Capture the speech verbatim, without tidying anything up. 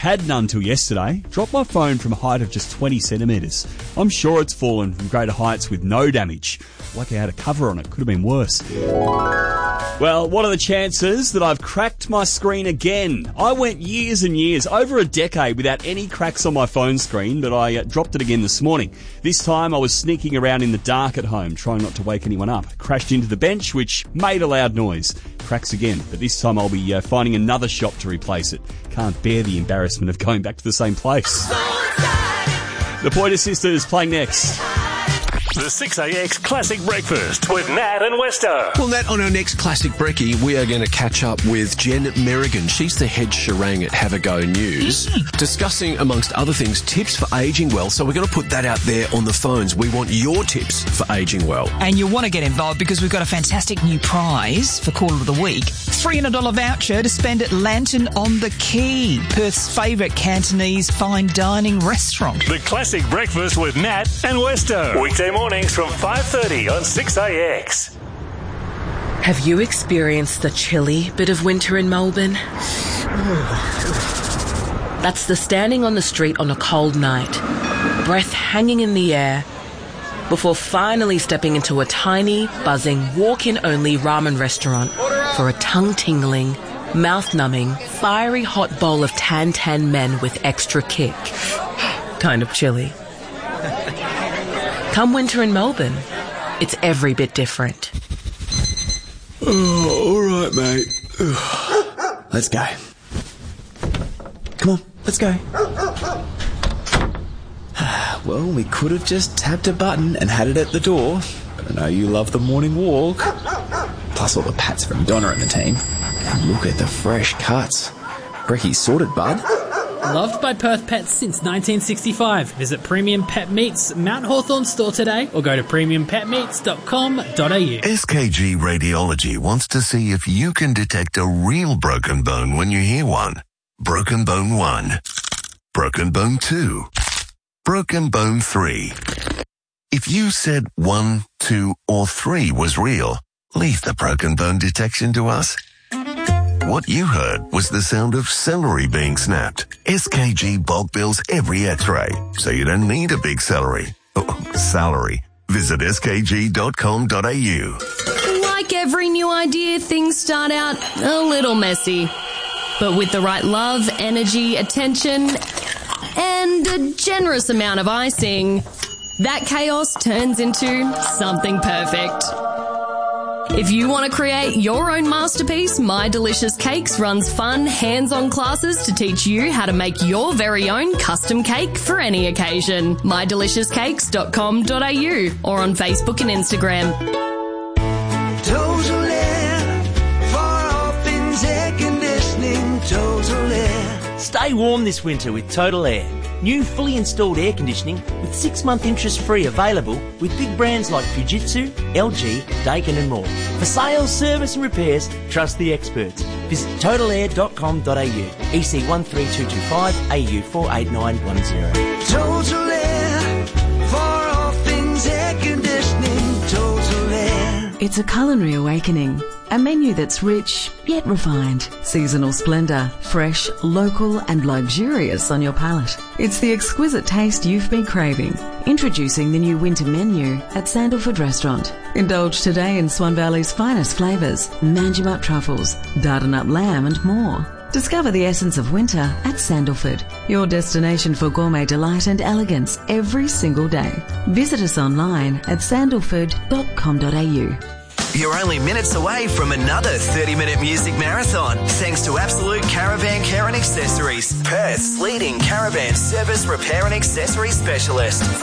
had none till yesterday. Dropped my phone from a height of just twenty centimetres. I'm sure it's fallen from greater heights with no damage. Lucky I had a cover on it. Could have been worse. Well, what are the chances that I've cracked my screen again? I went years and years, over a decade, without any cracks on my phone screen, but I uh, dropped it again this morning. This time I was sneaking around in the dark at home, trying not to wake anyone up. Crashed into the bench, which made a loud noise. Cracks again, but this time I'll be uh, finding another shop to replace it. Can't bear the embarrassment of going back to the same place. The Pointer Sisters playing next. The six A X Classic Breakfast with Nat and Westo. Well, Nat, on our next Classic Brekkie, we are going to catch up with Jen Merrigan. She's the head Sherang at Have a Go News, discussing, amongst other things, tips for ageing well. So we're going to put that out there on the phones. We want your tips for ageing well. And you'll want to get involved because we've got a fantastic new prize for Call of the Week. three hundred dollars voucher to spend at Lantern on the Quay, Perth's favourite Cantonese fine dining restaurant. The Classic Breakfast with Nat and Westo. Weekday mornings from five thirty on six A X. Have you experienced the chilly bit of winter in Melbourne? That's the standing on the street on a cold night, breath hanging in the air, before finally stepping into a tiny, buzzing, walk-in-only ramen restaurant for a tongue-tingling, mouth-numbing, fiery hot bowl of tan-tan men with extra kick. Kind of chilly. Come winter in Melbourne, it's every bit different. Oh, all right, mate. Let's go. Come on, let's go. Well, we could have just tapped a button and had it at the door, but I know you love the morning walk. Plus all the pats from Donna and the team. And look at the fresh cuts. Brekkie's sorted, bud. Loved by Perth pets since nineteen sixty-five. Visit Premium Pet Meats Mount Hawthorn store today or go to premium pet meats dot com dot a u. S K G Radiology wants to see if you can detect a real broken bone when you hear one. Broken bone one. Broken bone two. Broken bone three. If you said one, two, or three was real, leave the broken bone detection to us. What you heard was the sound of celery being snapped. S K G bulk bills every x-ray, so you don't need a big celery. Oh, salary. Visit s k g dot com dot a u. Like every new idea, things start out a little messy. But with the right love, energy, attention, and a generous amount of icing, that chaos turns into something perfect. If you want to create your own masterpiece, My Delicious Cakes runs fun, hands-on classes to teach you how to make your very own custom cake for any occasion. my delicious cakes dot com dot a u or on Facebook and Instagram. Total Air, for all things air conditioning, Total Air. Stay warm this winter with Total Air. New fully installed air conditioning with six-month interest-free available with big brands like Fujitsu, L G, Daikin and more. For sales, service and repairs, trust the experts. Visit total air dot com dot a u. E C one three two two five, A U four eight nine one zero. Total Air, for all things air conditioning, Total Air. It's a culinary awakening. A menu that's rich, yet refined. Seasonal splendour, fresh, local and luxurious on your palate. It's the exquisite taste you've been craving. Introducing the new winter menu at Sandalford Restaurant. Indulge today in Swan Valley's finest flavours, Manjimup truffles, Dardanup lamb and more. Discover the essence of winter at Sandalford, your destination for gourmet delight and elegance every single day. Visit us online at sandalford dot com dot a u. You're only minutes away from another thirty-minute music marathon, thanks to Absolute Caravan Care and Accessories, Perth's leading caravan service repair and accessory specialist.